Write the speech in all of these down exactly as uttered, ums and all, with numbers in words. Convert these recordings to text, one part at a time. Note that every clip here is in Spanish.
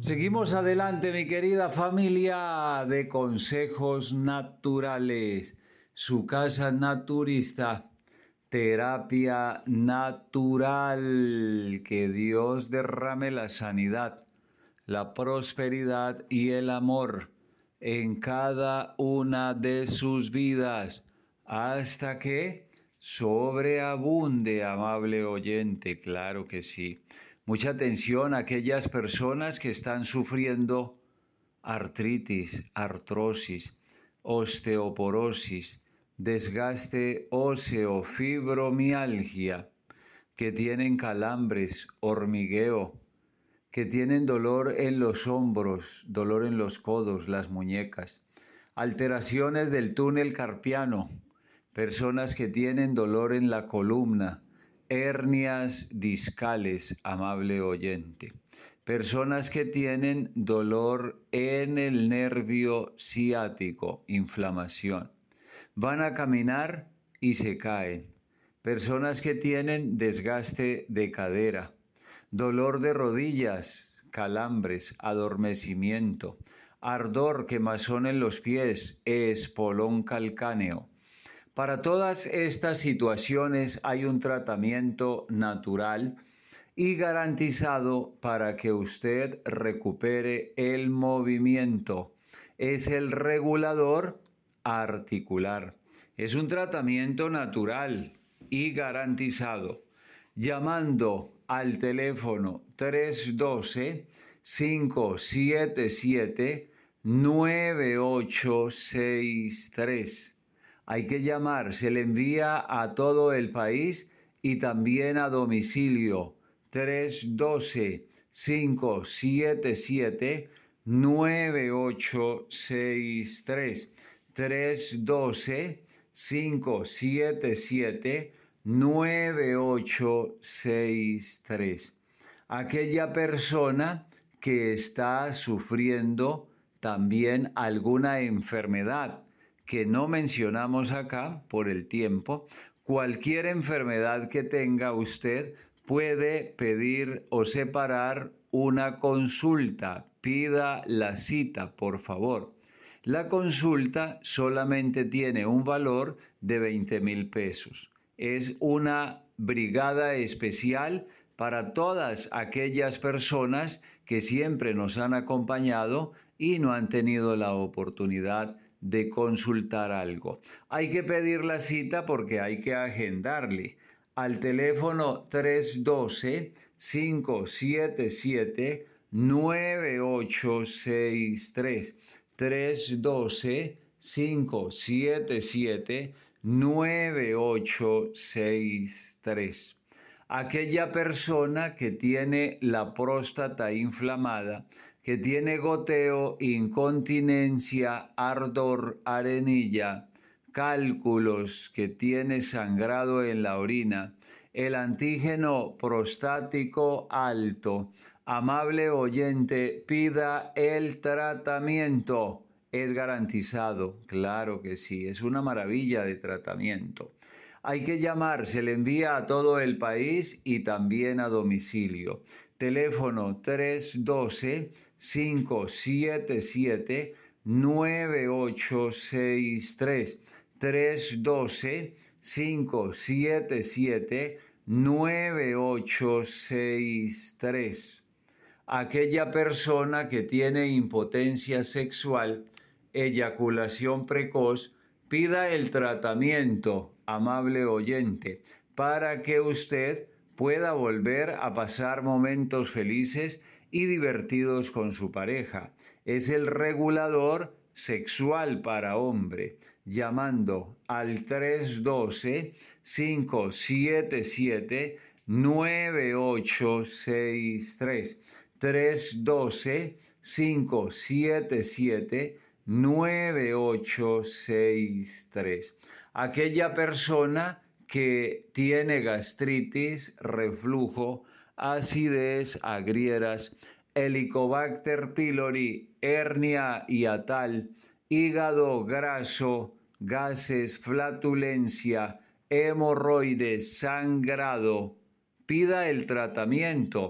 Seguimos adelante, mi querida familia de consejos naturales. Su casa naturista, terapia natural. Que Dios derrame la sanidad, la prosperidad y el amor en cada una de sus vidas, hasta que sobreabunde, amable oyente, claro que sí. Mucha atención a aquellas personas que están sufriendo artritis, artrosis, osteoporosis, desgaste óseo, fibromialgia, que tienen calambres, hormigueo, que tienen dolor en los hombros, dolor en los codos, las muñecas, alteraciones del túnel carpiano, personas que tienen dolor en la columna, hernias discales, amable oyente, personas que tienen dolor en el nervio ciático, inflamación, van a caminar y se caen, personas que tienen desgaste de cadera, dolor de rodillas, calambres, adormecimiento, ardor, quemazón en los pies, espolón calcáneo. Para todas estas situaciones hay un tratamiento natural y garantizado para que usted recupere el movimiento. Es el regulador articular. Es un tratamiento natural y garantizado. Llamando al teléfono tres uno dos, cinco siete siete, nueve ocho seis tres. Hay que llamar, se le envía a todo el país y también a domicilio. tres uno dos, cinco siete siete, nueve ocho seis tres. tres uno dos, cinco siete siete, nueve ocho seis tres. Aquella persona que está sufriendo también alguna enfermedad que no mencionamos acá por el tiempo, cualquier enfermedad que tenga usted puede pedir o separar una consulta. Pida la cita, por favor. La consulta solamente tiene un valor de veinte mil pesos. Es una brigada especial para todas aquellas personas que siempre nos han acompañado y no han tenido la oportunidad de consultar algo. Hay que pedir la cita porque hay que agendarle al teléfono tres uno dos, cinco siete siete, nueve ocho seis tres. tres uno dos, cinco siete siete, nueve ocho seis tres. Aquella persona que tiene la próstata inflamada, que tiene goteo, incontinencia, ardor, arenilla, cálculos, que tiene sangrado en la orina, el antígeno prostático alto, amable oyente, pida el tratamiento. Es garantizado, claro que sí, es una maravilla de tratamiento. Hay que llamar, se le envía a todo el país y también a domicilio. Teléfono tres uno dos, cinco siete siete, nueve ocho seis tres. tres uno dos, cinco siete siete, nueve ocho seis tres. Aquella persona que tiene impotencia sexual, eyaculación precoz, pida el tratamiento, amable oyente, para que usted pueda volver a pasar momentos felices y divertidos con su pareja. Es el regulador sexual para hombre, llamando al tres uno dos, cinco siete siete, nueve ocho seis tres. tres uno dos, cinco siete siete, nueve ocho seis tres. Aquella persona que tiene gastritis, reflujo, acidez, agrieras, Helicobacter pylori, hernia hiatal, hígado graso, gases, flatulencia, hemorroides, sangrado, pida el tratamiento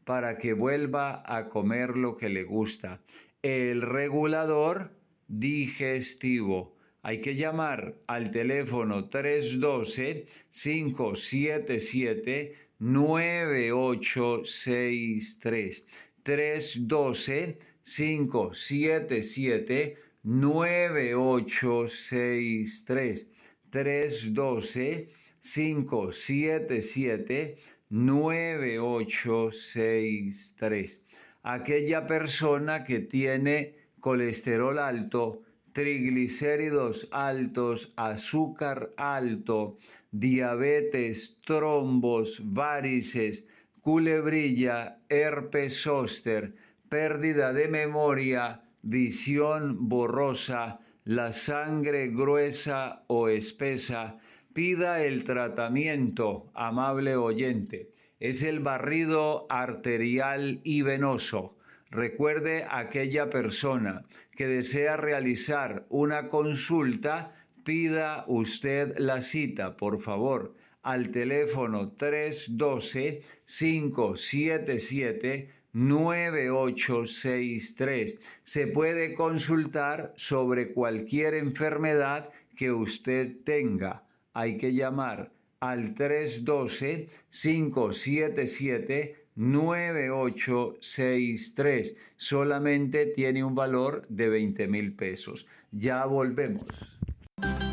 para que vuelva a comer lo que le gusta. El regulador digestivo. Hay que llamar al teléfono tres uno dos, cinco siete siete, nueve ocho seis tres. tres uno dos, cinco siete siete, nueve ocho seis tres. tres uno dos, cinco siete siete, nueve ocho seis tres. Aquella persona que tiene colesterol alto, triglicéridos altos, azúcar alto, diabetes, trombos, varices, culebrilla, herpes zóster, pérdida de memoria, visión borrosa, la sangre gruesa o espesa, pida el tratamiento, amable oyente. Es el barrido arterial y venoso. Recuerde a aquella persona que desea realizar una consulta, pida usted la cita, por favor, al teléfono tres uno dos, cinco siete siete, nueve ocho seis tres. Se puede consultar sobre cualquier enfermedad que usted tenga. Hay que llamar al tres uno dos, cinco siete siete, nueve ocho seis tres. Solamente tiene un valor de veinte mil pesos. Ya volvemos.